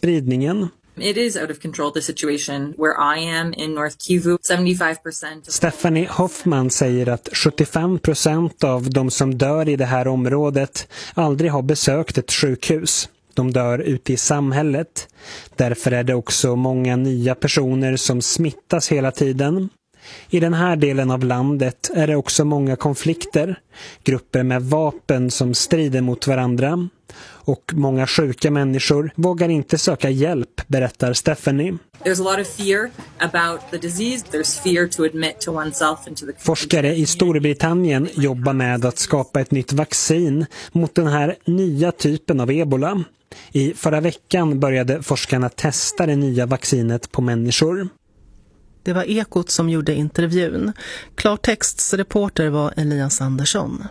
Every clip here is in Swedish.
spridningen. It is out of control, the situation where I am in North Kivu. 75%. Stephanie Hoffman säger att 75% av de som dör i det här området aldrig har besökt ett sjukhus. De dör ute i samhället. Därför är det också många nya personer som smittas hela tiden. I den här delen av landet är det också många konflikter. Grupper med vapen som strider mot varandra. Och många sjuka människor vågar inte söka hjälp, berättar Stephanie. There's a lot of fear about the disease. There's fear to admit to oneself into the... Forskare i Storbritannien jobbar med att skapa ett nytt vaccin mot den här nya typen av ebola. I förra veckan började forskarna testa det nya vaccinet på människor. Det var Ekot som gjorde intervjun. Klartexts reporter var Elias Andersson.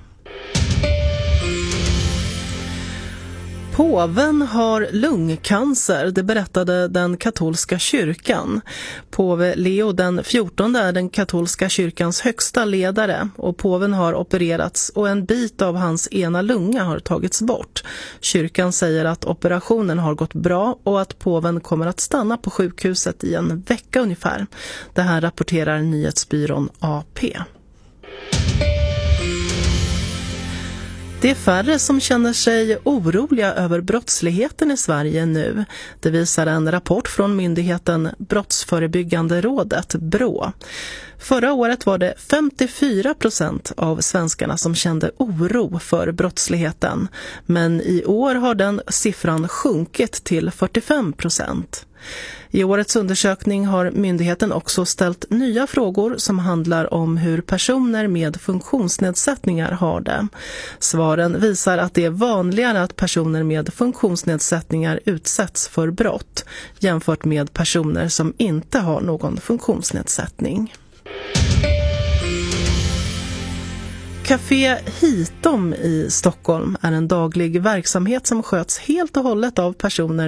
Påven har lungcancer, det berättade den katolska kyrkan. Påve Leo den 14 är den katolska kyrkans högsta ledare och påven har opererats och en bit av hans ena lunga har tagits bort. Kyrkan säger att operationen har gått bra och att påven kommer att stanna på sjukhuset i en vecka ungefär. Det här rapporterar nyhetsbyrån AP. Det är färre som känner sig oroliga över brottsligheten i Sverige nu. Det visar en rapport från myndigheten Brottsförebyggande rådet, BRÅ. Förra året var det 54% av svenskarna som kände oro för brottsligheten. Men i år har den siffran sjunkit till 45%. I årets undersökning har myndigheten också ställt nya frågor som handlar om hur personer med funktionsnedsättningar har det. Svaren visar att det är vanligare att personer med funktionsnedsättningar utsätts för brott jämfört med personer som inte har någon funktionsnedsättning. Café Hitom i Stockholm är en daglig verksamhet som sköts helt och hållet av personer